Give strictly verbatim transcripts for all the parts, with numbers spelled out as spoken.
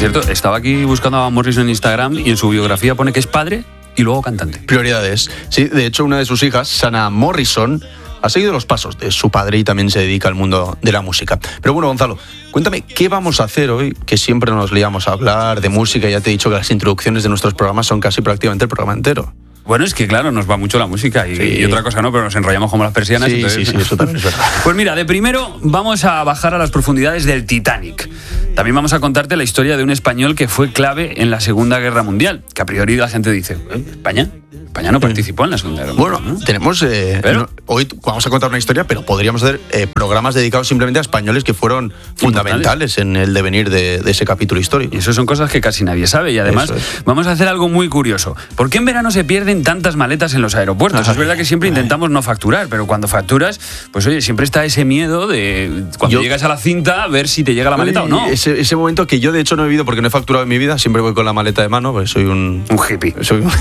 cierto, estaba aquí buscando a Morrison en Instagram y en su biografía pone que es padre y luego cantante. Prioridades. Sí, de hecho, una de sus hijas, Sana Morrison, ha seguido los pasos de su padre y también se dedica al mundo de la música. Pero bueno, Gonzalo, cuéntame, ¿qué vamos a hacer hoy? Que siempre nos liamos a hablar de música. Ya te he dicho que las introducciones de nuestros programas son casi prácticamente el programa entero. Bueno, es que claro, nos va mucho la música y, Sí. y otra cosa no, pero nos enrollamos como las persianas. Sí, entonces... sí, sí, eso también es verdad. Pues mira, de primero vamos a bajar a las profundidades del Titanic. También vamos a contarte la historia de un español que fue clave en la Segunda Guerra Mundial, que a priori la gente dice, ¿eh? ¿España? España no participó en la Segunda Guerra Mundial. Bueno, ¿no? tenemos... Eh, ¿Pero? no, hoy vamos a contar una historia, pero podríamos hacer eh, programas dedicados simplemente a españoles que fueron fundamentales en el devenir de, de ese capítulo histórico. Y eso son cosas que casi nadie sabe. Y además Eso es. vamos a hacer algo muy curioso. ¿Por qué en verano se pierden tantas maletas en los aeropuertos? Ay, es verdad que siempre ay. intentamos no facturar, pero cuando facturas, pues oye, siempre está ese miedo de cuando Yo- llegas a la cinta, ver si te llega la maleta o no. Ese, ese momento que yo de hecho no he vivido porque no he facturado en mi vida, siempre voy con la maleta de mano, porque soy un... Un hippie. Soy un,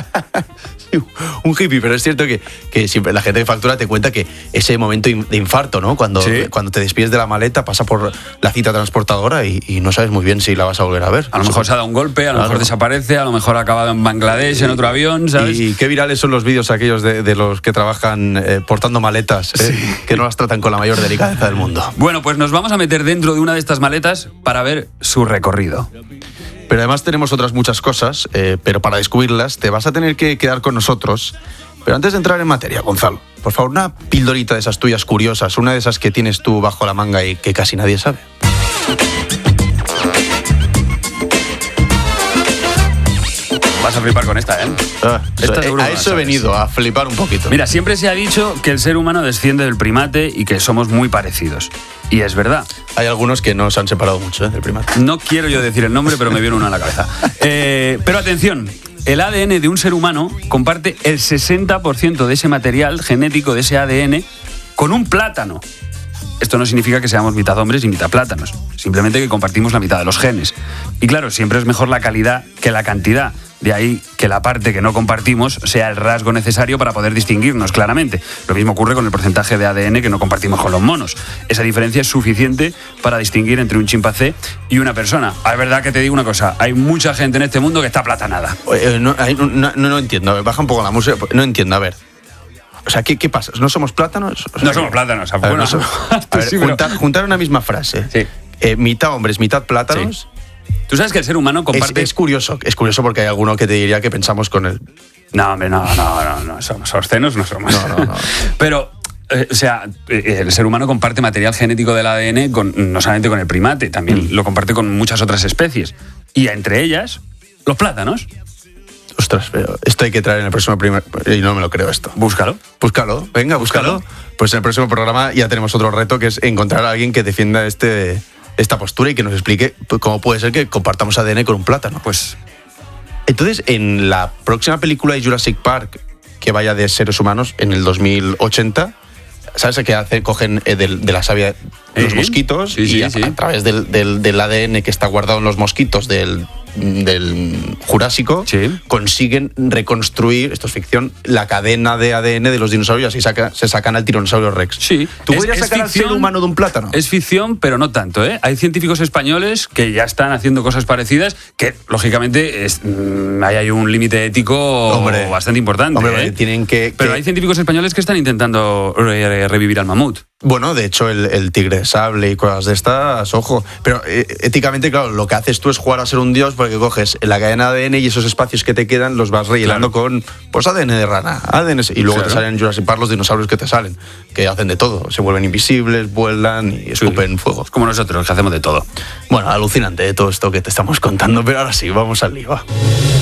un hippie, pero es cierto que, que siempre la gente que factura te cuenta que ese momento de infarto, ¿no? Cuando, Sí. cuando te despides de la maleta, pasa por la cita transportadora y, y no sabes muy bien si la vas a volver a ver. A lo mejor se ha dado un golpe, a lo Claro. mejor desaparece, a lo mejor ha acabado en Bangladesh, en otro avión, ¿sabes? Y qué virales son los vídeos aquellos de, de los que trabajan eh, portando maletas, eh, que no las tratan con la mayor delicadeza del mundo. Bueno, pues nos vamos a meter dentro de una de estas maletas para ver su recorrido. Pero además tenemos otras muchas cosas, eh, pero para descubrirlas te vas a tener que quedar con nosotros. Pero antes de entrar en materia, Gonzalo, por favor, una pildorita de esas tuyas curiosas, una de esas que tienes tú bajo la manga y que casi nadie sabe. Vas a flipar con esta, ¿eh? Ah, Esta eh, seguro a que la eso he sabes. venido, a flipar un poquito. Mira, siempre se ha dicho que el ser humano desciende del primate y que somos muy parecidos. Y es verdad. Hay algunos que no se han separado mucho eh, del primate. No quiero yo decir el nombre, pero me viene uno a la cabeza. Eh, pero atención, el A D N de un ser humano comparte el sesenta por ciento de ese material genético, de ese A D N, con un plátano. Esto no significa que seamos mitad hombres y mitad plátanos, simplemente que compartimos la mitad de los genes. Y claro, siempre es mejor la calidad que la cantidad. De ahí que la parte que no compartimos sea el rasgo necesario para poder distinguirnos claramente. Lo mismo ocurre con el porcentaje de A D N que no compartimos con los monos. Esa diferencia es suficiente para distinguir entre un chimpancé y una persona. Es verdad que te digo una cosa, hay mucha gente en este mundo que está platanada. Eh, no, ahí no, no, no entiendo, a ver, baja un poco la música, no entiendo, a ver. O sea, ¿qué, qué pasa? ¿No somos plátanos? O sea, No somos plátanos, a ver, bueno, no somos- a ver, sí, pero- juntar, juntar una misma frase. Sí. Eh, mitad hombres, mitad plátanos. Tú sabes que el ser humano Es, comparte... es curioso, es curioso porque hay alguno que te diría que pensamos con él. No, hombre, no, no, no, no, somos obscenos, no somos. No, no, no. Pero, eh, o sea, eh, el ser humano comparte material genético del A D N con, no solamente con el primate, también Mm. lo comparte con muchas otras especies. Y entre ellas, los plátanos. Ostras, pero esto hay que traer en el próximo primer... Y no me lo creo esto. Búscalo. Búscalo, venga, búscalo. Búscalo. Pues en el próximo programa ya tenemos otro reto, que es encontrar a alguien que defienda este, esta postura y que nos explique pues, cómo puede ser que compartamos A D N con un plátano. Pues, Entonces, en la próxima película de Jurassic Park, que vaya de seres humanos, en el dos mil ochenta, ¿sabes qué hacen? Cogen eh, del- de la savia los Sí. mosquitos Sí, y sí, a, sí. a través del, del- del A D N que está guardado en los mosquitos del, del Jurásico, Sí. consiguen reconstruir, esto es ficción, la cadena de A D N de los dinosaurios y saca- se sacan al tiranosaurio Rex. sí. ¿Tú Es- podrías es sacar al ficción, ser humano de un plátano? Es ficción, pero no tanto, ¿eh? Hay científicos españoles que ya están haciendo cosas parecidas que, lógicamente, es, mm, ahí hay un límite ético Hombre. bastante importante. Hombre, ¿eh? porque tienen que... Pero que- hay científicos españoles que están intentando re- revivir al mamut. Bueno, de hecho, el, el tigre de sable y cosas de estas, ojo. Pero eh, éticamente, claro, lo que haces tú es jugar a ser un dios porque coges la cadena A D N y esos espacios que te quedan los vas rellenando Claro. con pues A D N de rana, A D N, y luego Claro. te salen en Jurassic Park los dinosaurios que te salen, que hacen de todo. Se vuelven invisibles, vuelan y escupen fuego. Como nosotros, que hacemos de todo. Bueno, alucinante eh, todo esto que te estamos contando, pero ahora sí, vamos al lío. va.